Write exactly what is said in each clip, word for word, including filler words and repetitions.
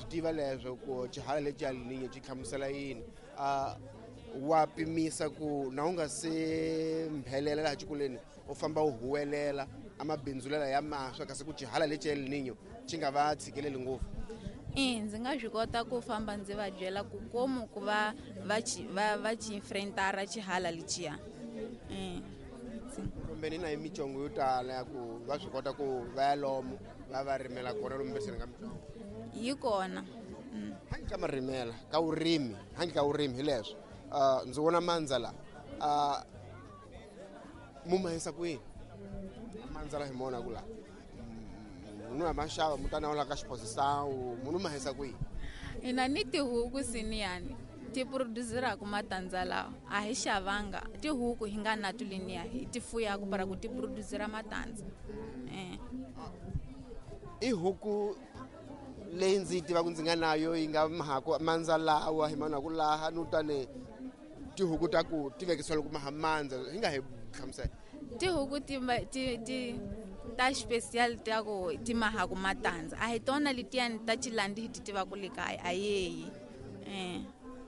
swi tiva leswo ku xihala lexi halininya xi hlamusela yini a wa pimisa ku na u nga se mphelela laha xikolweni u famba u huwelela amabindzulela ya maswa kasi ku xihala lexi halininya xi nga va tshikeleli ngopfu. Eh ndzi nga swi kota ku famba ndzi va byela ku komu ku va va va va chi enfrentara xihala lexiya. Eh kumbe ni na hi michongo yo tala ya ku va swi kota ku va ya lomu va va rimela kona lomu beseni ka michongo yi kona. hanyi ka marimela ka urimi hanyi ka urimi hi leswo uh, ndzi vona mandza la uh, mu mahisa ku yini mandza la hi mona ku la munhu a maxava mutana wala ka xiposisawu munhu mahisa ku yini. Ina ni tihuku siniyani ti produzera ku matandza lawa a hi xavanga tihuku hi nga na tuliniya hi ti fuya ku para ku ti produzera matandza. Eh i huku leyi ndzi tiva ku ndzi nga nayo yi nga mahaku mandza lawa hi mana ku laha no tane tihuku ta ku ti vekisiwa loko maha mandza hi nga hi hlamusela tihuku ti ti ti ta special ta ku ti mahaku matandza a hi tona letiyani ta chilandi hi ti tiva ku le kaya a yeyi. Eh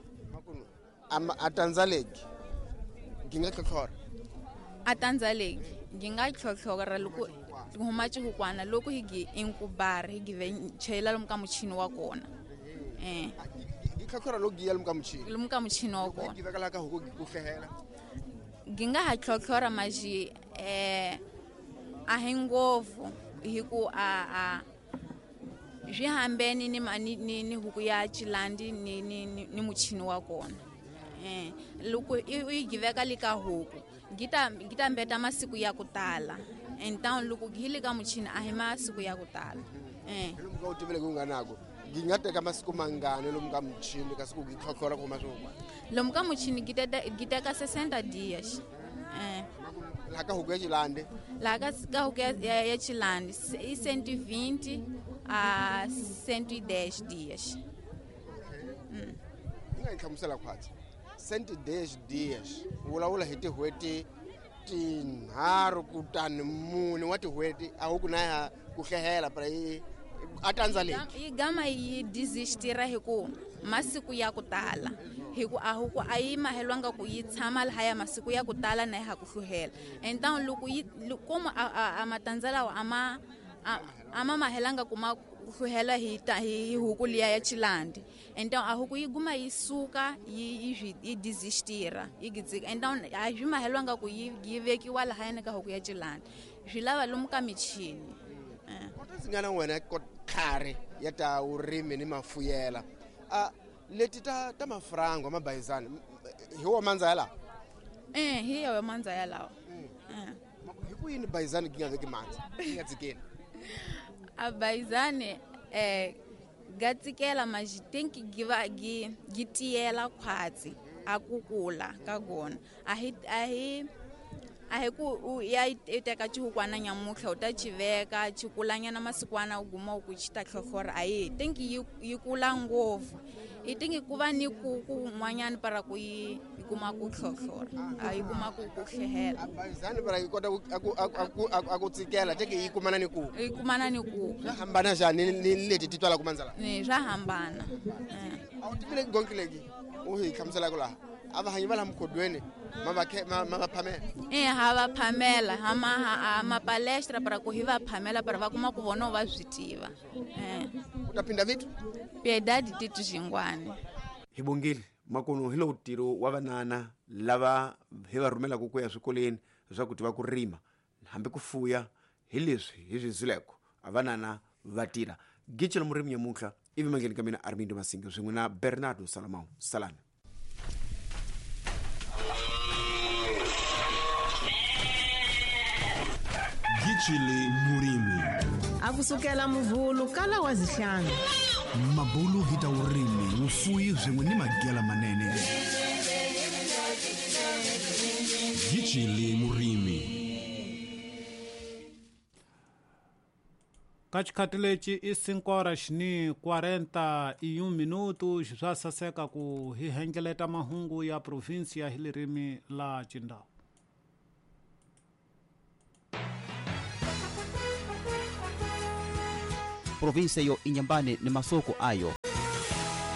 a tandza legi gi nga tlhotlhora a tandza legi gi nga tlhotlhora loko huma chihukwana loko hi gi inkubara hi gi chela lomu ka muchini wa kona. Eh gi tlhotlhora loko gi ya lomu ka muchini lomu ka muchini wa kona gi vekela ka huku ku hlehela gi nga ha tlhotlhora maji eh a hi ngopfu hi ku a a swi hambeni ni ni ni huku ya chilandi ni ni ni muchini wa kona. Eh loko i giveka le ka huku gita gita mbeta masiku ya ku tala and down loko gile ka muchini a hi masiku ya ku tala. Eh lomu ka u tivele ku nga nako gi nga teka masiku mangani lomu ka muchini kasi ku gi tlhotlhora ku ma swin'wana lomu ka muchini gita gita ka sesenta dias. Eh la ka huku ya chilandi la ka ka huku ya ya chilandi i cento vinte a cento dez dias. Mm nga hlamusela khwatsi cento dez dias wulawula hi tihweti tinharhu kutani mune wa tihweti a huku na ya ku hlehela para yi a tandza leki yi gama yi desistira hi ku masiku ya ku tala hi ku a huku a yi mahelwanga ku yi tshama lahaya masiku ya ku tala na ha ku hluhela and down loko yi komo a matandza lawa ama ama mahelanga ku ma hluhela hi hi huku liya ya chilandi and down a huku yi guma yi suka yi yi desistira yi gitsika and down a yi mahelwanga ku yi yi vekiwa lahaya ka huku ya chilandi swi lava lomu ka michini. Eh ndzi nga na wena ko khare ya ta urimi ni mafuyela a leti ta ta mafrango mabayizani hi wo mandza yala. Eh hi yo mandza yala. Eh hi ku yini bayizani gi nga veki mandza gi nga tsikeli a bayizani eh gatsikela majitenki giva gi gitiela khwatsi a kukula ka gona a hi a hi a hi ku ya iteka chihukwana nyamutlha uta chiveka chikulanya na masikwana uguma ku chita tlhotlhora a yi tenki yi kula ngopfu i tenki ku va ni ku ku mwanyani para ku yi kuma ku tlhotlhora a yi kuma ku ku hlehela bayizani para yi kota ku ku tsikela tenki yi kumana ni ku yi kumana ni ku swa hambana njhani ni leti ti twala ku mandzala ni swa hambana. Eh a u tivile gonki legi u hi hlamusela ku laha a va hanyi va laha mukhodweni ma va ma va phamela. Eh ha va phamela ha ma ha ma palestra para ku hi va phamela para va kuma ku vona va swi tiva. Eh u ta phinda vitu piedadi titu xingwani hi bongile makuno hi lo tiro wa vanana lava hi va rhumela ku ya swikoleni swa ku tiva ku rima hambi ku fuya hi leswi hi swi zileko avanana va tira gicelo murimi nyamutlha ivi mangeni ka mina Armindo Masinga swin'we na Bernardo Salamao salana. Gicile murimi akusukela muvhulu kala wa zihlanu mabulu hita urimi ufuyi zwin'we ni magela manene. Gicile murimi ka xikhati lexi i cinco horas ni quarenta e um minuto swa saseka ku hi hengeleta mahungu ya provinsia hi ririmi la Cindau. Provinsia yo inyambane ni masoko ayo